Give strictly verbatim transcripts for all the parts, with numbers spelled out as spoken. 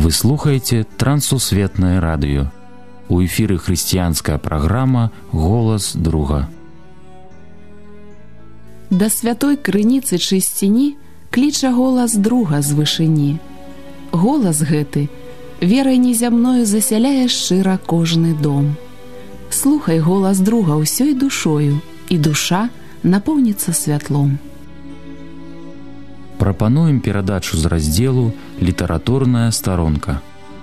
Вы слухаете Трансусветное радио. У эфіры хрысціянская праграма «Голас друга». Да святой крыніцы чысціні кліча голас друга з вышыні. Голас гэты верай незямною засяляе шчыра кожны дом. Слухай голас друга ўсёй душою, і душа напоўніцца святлом. Прапануем перадачу з раздзелу «Літаратурная старонка».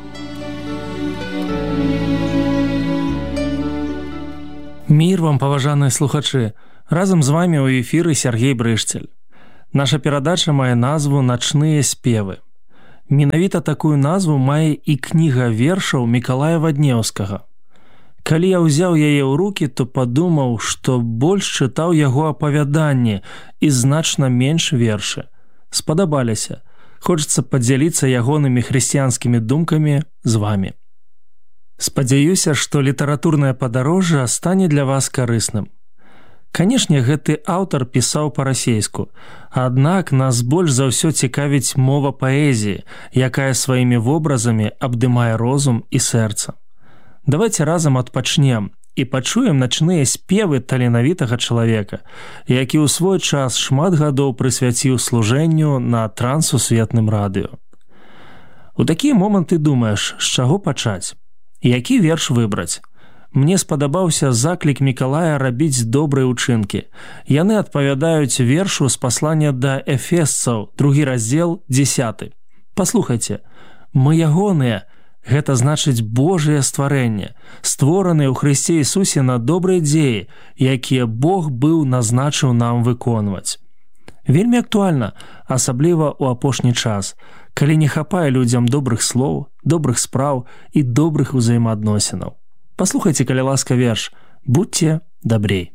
Мір вам, паважаныя слухачы! Разам з вамі ў эфіры Сергей Брышцель. Наша перадача мае назву «Начныя спевы». Менавіта такую назву мае і кніга вершаў Мікалая Ваднеўскага. Калі я ўзяў яе ў рукі, то падумаў, што больш чытаў яго апавяданні і значна менш вершы. Спадабаліся. Хочацца падзяліцца ягонымі хрысціянскімі думкамі з вамі. Спадзяюся, што літаратурнае падарожжа стане для вас карысным. Канешне, гэты аўтар пісаў па-расейску, аднак нас больш за ўсё цікавіць мова паэзіі, якая сваімі вобразамі абдымае розум і сэрца. Давайце разам адпачнем і пачуем начныя спевы таленавітага чалавека, які ў свой час шмат гадоў прысвяціў служэнню на трансусветным радыё. У такія моманты думаеш, з чаго пачаць? Які верш выбраць? Мне спадабаўся заклік Мікалая рабіць добрыя ўчынкі. Яны адпавядаюць вершу з паслання да эфесцаў, другі раздзел, дзесяты. Паслухайце. Мы ягоныя, гэта значыць Божыя стварэнне, створаныя ў Хрысце Ісусе на добрыя дзеі, якія Бог быў назначыў нам выконваць. Вельмі актуальна, асабліва ў апошні час, калі не хапае людзям добрых слоў, добрых спраў і добрых узаемаадносінаў. Паслухайце, калі ласка, верш «Будьте добрей».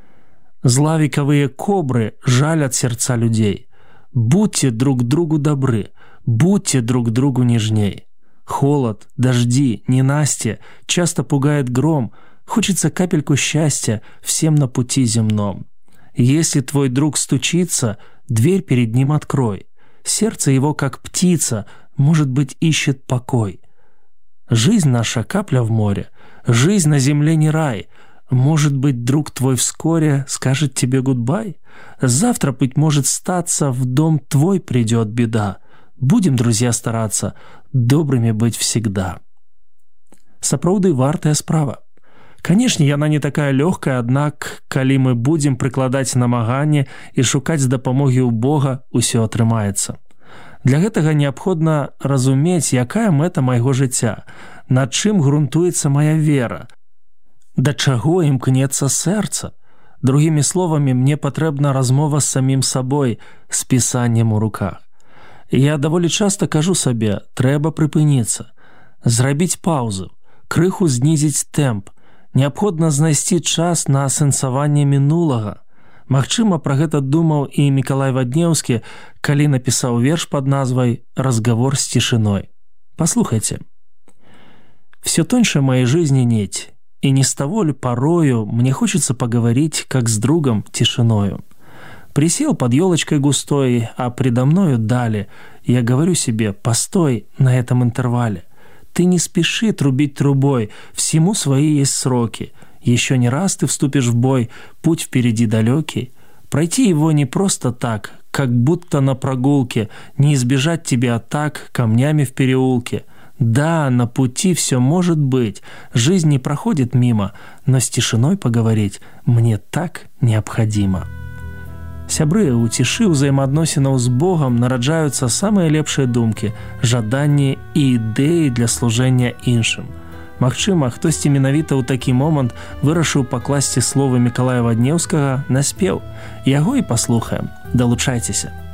Злавікавыя кобры жалят сердца людей. Будьте друг другу добры, будьте друг другу нежней. Холод, дожди, ненастье часто пугает гром, хочется капельку счастья всем на пути земном. Если твой друг стучится, дверь перед ним открой. Сердце его, как птица, может быть, ищет покой. Жизнь наша капля в море, жизнь на земле не рай. Может быть, друг твой вскоре скажет тебе гудбай. Завтра, быть может, статься, в дом твой придет беда. Будем, друзья, стараться добрыми быть всегда. Сапраўды вартая справа. Канешне, яна не такая лёгкая, аднак, калі мы будзем прыкладаць намаганне і шукаць дапамогі ў Бога, усё атрымаецца. Для гэтага неабходна разумець, якая мэта майго жыцця, над чым грунтуецца мая вера, да чаго імкнецца сэрца. Другімі словамі, мне патрэбна размова з самім сабой, з пісаннем у руках. Я даволі часта кажу сабе, трэба прыпыніцца, зрабіць паўзу, крыху знізіць тэмп, неабходна знайсці час на асэнсаванне мінулага. Магчыма, пра гэта думаў і Мікалай Ваднеўскі, калі напісаў верш пад назвай «Разговор с тишиной». Послухайте. «Все тоньше моей жизни нить, и не с того ли порою мне хочется поговорить, как с другом, тишиною. Присел под елочкой густой, а предо мною дали. Я говорю себе, постой на этом интервале. Ты не спеши трубить трубой, всему свои есть сроки. Еще не раз ты вступишь в бой, путь впереди далекий. Пройти его не просто так, как будто на прогулке, не избежать тебе атак камнями в переулке. Да, на пути все может быть, жизнь не проходит мимо, но с тишиной поговорить мне так необходимо». Сябры, у цішы ўзаемаадносінаў з Богам нараджаюцца самыя лепшыя думкі, жаданні і ідэі для служэння іншым. Магчыма, хтосьці менавіта ў такі момант вырашыў пакласці словы Мікалая Ваднеўскага на спеў. Яго і паслухаем. Далучайцеся.